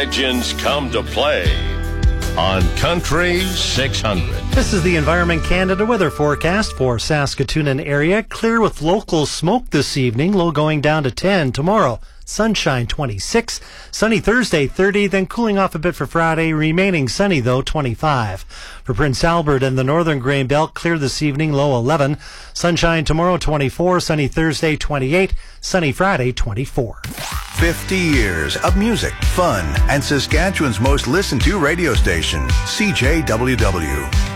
legends come to play on Country 600. This is the Environment Canada weather forecast for Saskatoon and area. Clear with local smoke this evening, low going down to 10 tomorrow. Sunshine 26, sunny Thursday 30, then cooling off a bit for Friday, remaining sunny though 25. For Prince Albert and the Northern Grain Belt, clear this evening, low 11. Sunshine tomorrow 24, sunny Thursday 28, sunny Friday 24. 50 years of music, fun, and Saskatchewan's most listened to radio station, CJWW.